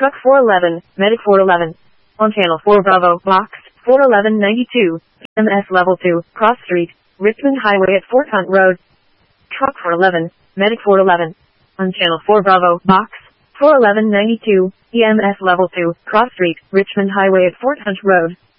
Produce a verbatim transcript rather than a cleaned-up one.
Truck four eleven, Medic four eleven. On Channel four Bravo, Box, four eleven ninety-two, M S Level two, Cross Street, Richmond Highway at Fort Hunt Road. Truck four eleven, Medic four eleven. On Channel four Bravo, Box, four eleven ninety-two, E M S Level two, Cross Street, Richmond Highway at Fort Hunt Road.